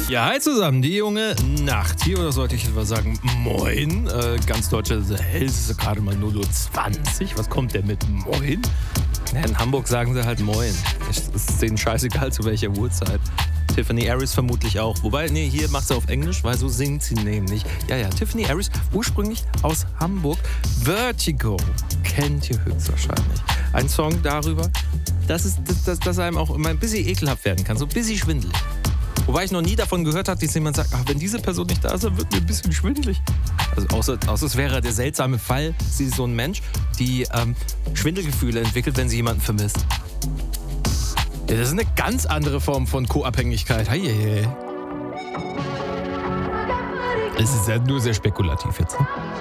Ja, hi zusammen, die junge Nacht hier, oder sollte ich etwa sagen, moin. Ganz Deutschland ist gerade mal nur 20. Was kommt denn mit moin? Ja, in Hamburg sagen sie halt moin. Es ist denen scheißegal, zu welcher Uhrzeit. Tiffany Harris vermutlich auch. Wobei, nee, hier macht sie auf Englisch, weil so singt sie nämlich. Ja, Tiffany Harris, ursprünglich aus Hamburg. Vertigo kennt ihr höchstwahrscheinlich. Ein Song darüber, dass einem auch immer ein bisschen ekelhaft werden kann, so ein bisschen schwindelig. Wobei ich noch nie davon gehört habe, dass jemand sagt, ach, wenn diese Person nicht da ist, dann wird mir ein bisschen schwindelig. Also außer es wäre der seltsame Fall, sie ist so ein Mensch, die Schwindelgefühle entwickelt, wenn sie jemanden vermisst. Ja, das ist eine ganz andere Form von Co-Abhängigkeit. Es ist ja nur sehr spekulativ jetzt. Ne?